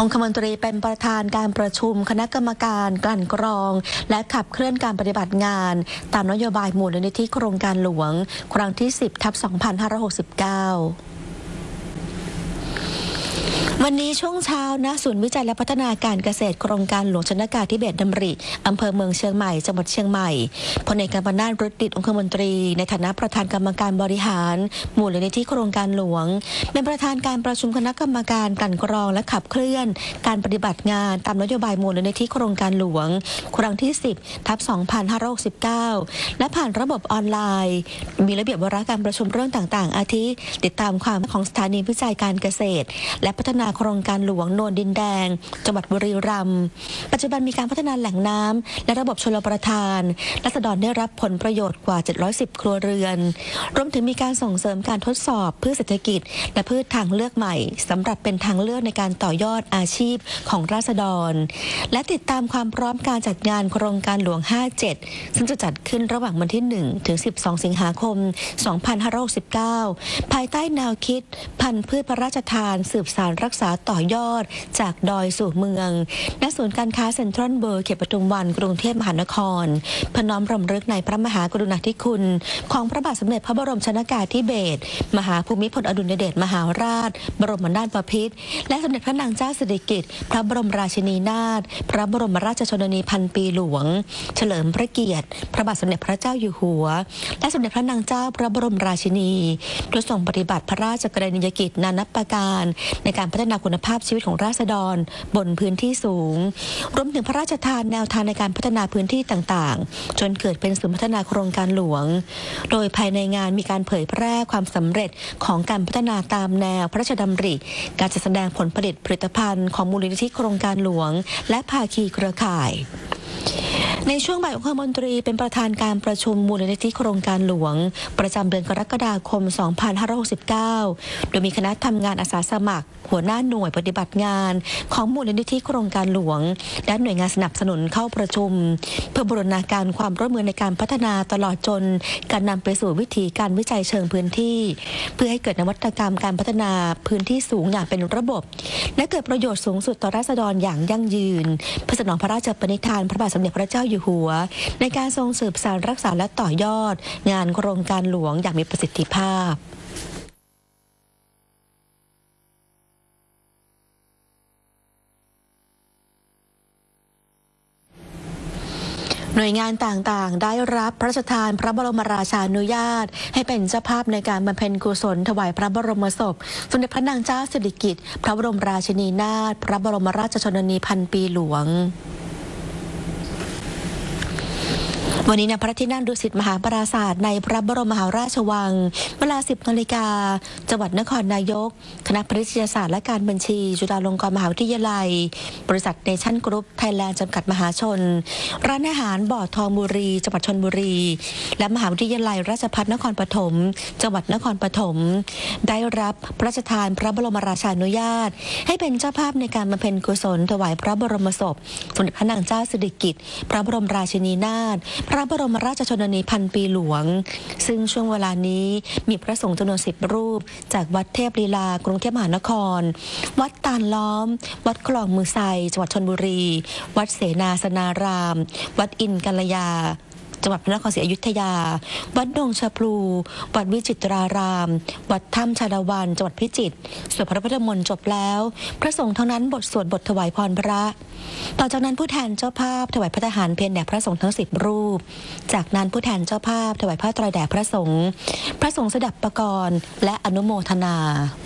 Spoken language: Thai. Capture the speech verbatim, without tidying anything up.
องคมนตรีเป็นประธานการประชุมคณะกรรมการกลั่นกรองและขับเคลื่อนการปฏิบัติงานตามนโยบายมูลนิธิโครงการหลวงครั้งที่ สิบ ทับ สองพันห้าร้อยหกสิบเก้าวันนี้ช่วงเช้าณศูนย์วิจัยและพัฒนาการเกษตรโครงการหลวงชนกาธิเบศรดำริอำเภอเมืองเชียงใหม่จังหวัดเชียงใหม่พลเอกกัมปนาท ฤทธิ์ดิษฐ์องคมนตรีในฐานะประธานกรรมการบริหารมูลนิธิโครงการหลวงเป็นประธานการประชุมคณะกรรมการกลั่นกรองและขับเคลื่อนการปฏิบัติงานตามนโยบายมูลนิธิโครงการหลวงครั้งที่ สิบ ทับ สองพันห้าร้อยหกสิบเก้าและผ่านระบบออนไลน์มีระเบียบวาระการประชุมเรื่องต่างๆอาทิติดตามความของสถานีวิจัยการเกษตรและพัฒนาโครงการหลวงโนนดินแดงจังหวัดบุรีรัมย์ปัจจุบันมีการพัฒนาแหล่งน้ำและระบบชลประทานราษฎรได้รับผลประโยชน์กว่าเจ็ดร้อยสิบครัวเรือนรวมถึงมีการส่งเสริมการทดสอบพืชเศรษฐกิจและพืชทางเลือกใหม่สำหรับเป็นทางเลือกในการต่อยอดอาชีพของราษฎรและติดตามความพร้อมการจัดงานโครงการหลวงห้าเจ็ดซึ่งจะจัดขึ้นระหว่างวันที่หนึ่งถึงสิบสองสิงหาคมสองพันห้าร้อยหกสิบเก้าภายใต้แนวคิดพันธุ์พืชพระราชทานสืบสานรักษาต่อยอดจากดอยสู่เมืองณศูนย์การค้าเซ็นทรัลเวิลด์เขตปทุมวันกรุงเทพมหานครพน้อมรำลึกในพระมหากรุณาธิคุณของพระบาทสมเด็จพระบรมชนกาธิเบศรมหาภูมิพลอดุลยเดชมหาราชบรมนาถบพิตรและสมเด็จพระนางเจ้าสิริกิติ์พระบรมราชินีนาถพระบรมราชชนนีพันปีหลวงเฉลิมพระเกียรติพระบาทสมเด็จพระเจ้าอยู่หัวและสมเด็จพระนางเจ้าพระบรมราชินีโดยทรงปฏิบัติพระราชกรณียกิจนานับประการในการพัฒนาคุณภาพชีวิตของราษฎรบนพื้นที่สูงรวมถึงพระราชทานแนวทางในการพัฒนาพื้นที่ต่างๆจนเกิดเป็นศูนย์พัฒนาโครงการหลวงโดยภายในงานมีการเผยแพร่ความสำเร็จของการพัฒนาตามแนวพระราชดำริการจัดแสดงผลผลิตผลิตภัณฑ์ของมูลนิธิโครงการหลวงและภาคีเครือข่ายในช่วงบ่ายองคมนตรีเป็นประธานการประชุมมูลนิธิโครงการหลวงประจำเดือนกรกฎาคมสองพันห้าร้อยหกสิบเก้าโดยมีคณะทำงานอาสาสมัครหัวหน้าหน่วยปฏิบัติงานของมูลนิธิโครงการหลวงและหน่วยงานสนับสนุนเข้าประชุมเพื่อบูรณาการความร่วมมือในการพัฒนาตลอดจนการนำไปสู่วิธีการวิจัยเชิงพื้นที่เพื่อให้เกิดนวัตกรรมการพัฒนาพื้นที่สูงอย่างเป็นระบบและเกิดประโยชน์สูงสุดต่อราษฎรอย่างยั่งยืนเพื่อสนองพระราชปณิธานพระบาทสมเด็จพระเจ้าอยู่หัวในการทรงสืบสานรักษาและต่อยอดงานโครงการหลวงอย่างมีประสิทธิภาพหน่วยงานต่างๆได้รับพระราชทานพระบรมราชานุญาตให้เป็นเจ้าภาพในการบำเพ็ญกุศลถวายพระบรมศพสมเด็จพระนางเจ้าสิริกิติ์พระบรมราชินีนาถพระบรมราชชนนีพันปีหลวงวันนี้ณพระที่นั่งดุสิตมหาปราสาทในพระบรมมหาราชวังเวลา สิบนาฬิกาจังหวัดนครนายกคณะแพทยศาสตร์และการบัญชีจุฬาลงกรณ์มหาวิทยาลัยบริษัทเนชั่นกรุ๊ปไทยแลนด์จำกัดมหาชนร้านอาหารบ่อทองบุรีจังหวัดชลบุรีและมหาวิทยาลัยราชภัฏนครปฐมจังหวัดนครปฐมได้รับพระราชทานพระบรมราชานุญาตให้เป็นเจ้าภาพในการบำเพ็ญกุศลถวายพระบรมศพสมเด็จพระนางเจ้าสิริกิติ์พระบรมราชินีนาถพระบรมราชชนนีพันปีหลวงซึ่งช่วงเวลานี้มีพระสงฆ์จำนวนสิบรูปจากวัดเทพลีลากรุงเทพมหานครวัดตาลล้อมวัดคลองมือไซจังหวัดชลบุรีวัดเสนาสนารามวัดอินกัลยาจังหวัดพระนครศรีอยุธยาวัดดงชะพลูวัดวิจิตรารามวัดถ้ำชาดาวันจังหวัดพิจิตรสวดพระพุทธมนต์จบแล้วพระสงฆ์ทั้งนั้นบทสวดบทถวายพรพระต่อจากนั้นผู้แทนเจ้าภาพถวายพระทหารเพลแด่พระสงฆ์ทั้งสิบรูปจากนั้นผู้แทนเจ้าภาพถวายผ้าไตรแด่พระสงฆ์พระสงฆ์สดับประกรณ์และอนุโมทนา